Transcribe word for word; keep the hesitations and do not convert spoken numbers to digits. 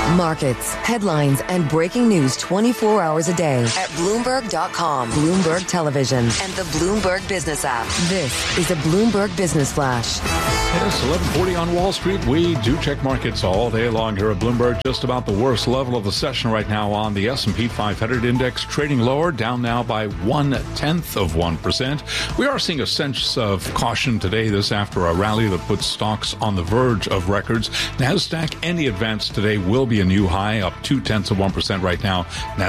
Markets, headlines, and breaking news twenty-four hours a day at Bloomberg dot com, Bloomberg Television, and the Bloomberg Business app. This is a Bloomberg Business Flash. Yes, eleven forty on Wall Street. We do check markets all day long here at Bloomberg. Just about the worst level of the session right now on the S and P five hundred index, trading lower, down now by one-tenth of one percent. We are seeing a sense of caution today, this after a rally that puts stocks on the verge of records. NASDAQ, any advance today will be a new high, up two-tenths of one percent right now.